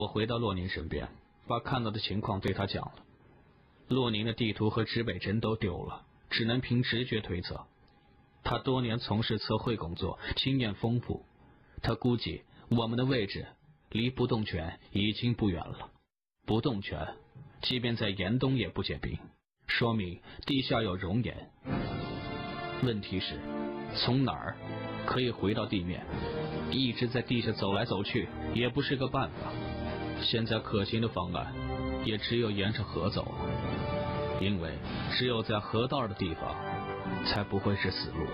我回到洛宁身边，把看到的情况对他讲了。洛宁的地图和指北针都丢了，只能凭直觉推测。他多年从事测绘工作，经验丰富，他估计我们的位置离不动泉已经不远了。不动泉即便在严冬也不结冰，说明地下有熔岩。问题是从哪儿可以回到地面？一直在地下走来走去也不是个办法。现在可行的方案也只有沿着河走了，因为只有在河道的地方才不会是死路。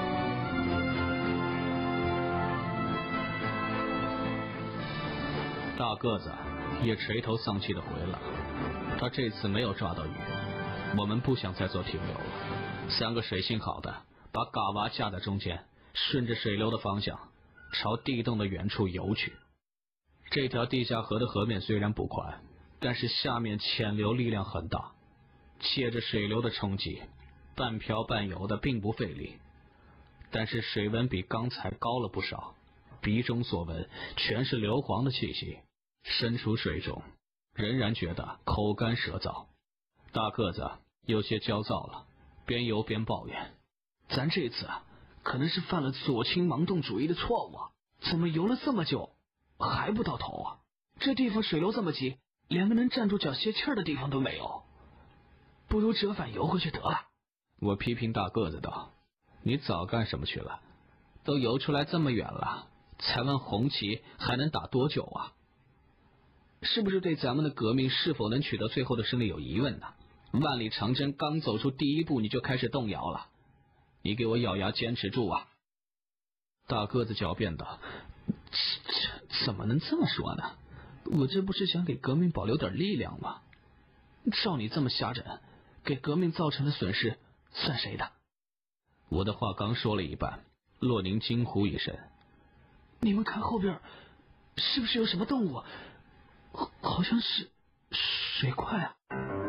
大个子也垂头丧气的回来了，他这次没有抓到鱼。我们不想再做停留了，三个水性好的把嘎娃架在中间，顺着水流的方向朝地洞的远处游去。这条地下河的河面虽然不宽，但是下面潜流力量很大，借着水流的冲击，半漂半游的并不费力。但是水温比刚才高了不少，鼻中所闻全是硫磺的气息，身处水中仍然觉得口干舌燥。大个子有些焦躁了，边游边抱怨：咱这次可能是犯了左倾盲动主义的错误啊！怎么游了这么久还不到头啊？这地方水流这么急，连个能站住脚歇气儿的地方都没有，不如折返游回去得了。我批评大个子道：你早干什么去了？都游出来这么远了，才问红旗还能打多久啊？是不是对咱们的革命是否能取得最后的胜利有疑问呢？万里长征刚走出第一步你就开始动摇了，你给我咬牙坚持住啊！大个子狡辩道：怎么能这么说呢？我这不是想给革命保留点力量吗？照你这么瞎整，给革命造成的损失算谁的？我的话刚说了一半，洛宁惊呼一声：你们看后边是不是有什么动物？好像是水怪啊！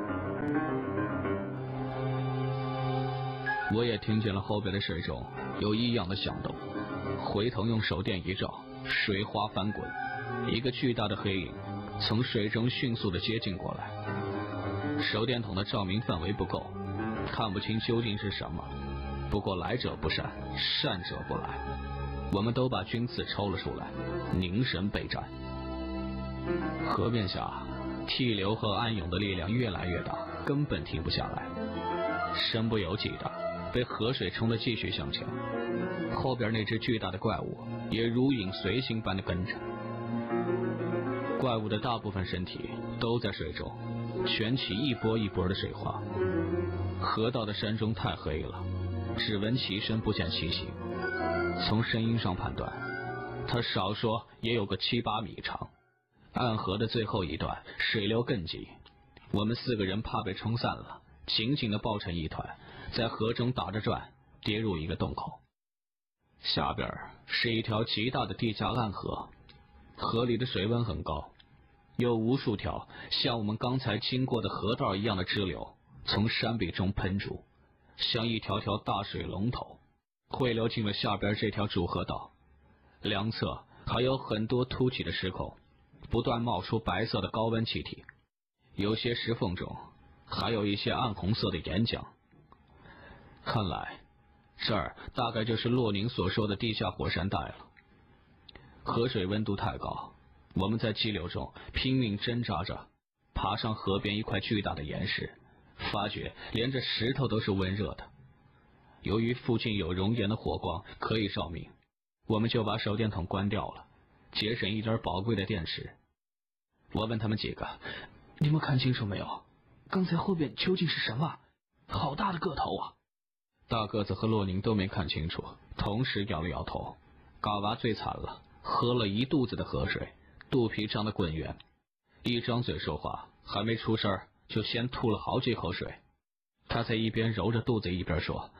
我也听见了后边的水中有异样的响动，回头用手电一照，水花翻滚，一个巨大的黑影从水中迅速的接近过来。手电筒的照明范围不够，看不清究竟是什么，不过来者不善，善者不来。我们都把军刺抽了出来，凝神备战。河面下替流和暗涌的力量越来越大，根本停不下来，身不由己的被河水冲得继续向前。后边那只巨大的怪物也如影随形般的跟着。怪物的大部分身体都在水中卷起一波一波的水花。河道的山中太黑了，只闻其声不见其形。从声音上判断，它少说也有个7、8米长。暗河的最后一段水流更急，我们4个人怕被冲散了，紧紧地抱成一团，在河中打着转，跌入一个洞口。下边是一条极大的地下暗河，河里的水温很高，有无数条像我们刚才经过的河道一样的支流从山壁中喷出，像一条条大水龙头汇流进了下边这条主河道。两侧还有很多凸起的石口，不断冒出白色的高温气体，有些石缝中还有一些暗红色的岩浆。看来这儿大概就是洛宁所说的地下火山带了。河水温度太高，我们在激流中拼命挣扎着爬上河边一块巨大的岩石，发觉连这石头都是温热的。由于附近有熔岩的火光可以照明，我们就把手电筒关掉了，节省一点宝贵的电池。我问他们几个：你们看清楚没有？刚才后边究竟是什么？好大的个头啊！大个子和洛宁都没看清楚，同时摇了摇头。嘎娃最惨了，喝了一肚子的河水，肚皮胀得滚圆，一张嘴说话还没出声就先吐了好几口水。他在一边揉着肚子一边说：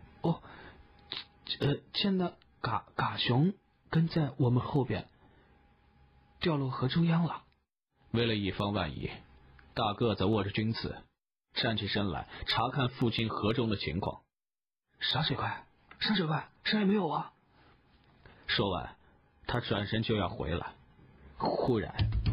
见到嘎熊跟在我们后边掉落河中央了。为了以防万一，大个子握着军刺站起身来查看附近河中的情况。啥水怪？啥水怪？啥也没有啊！说完他转身就要回来，忽然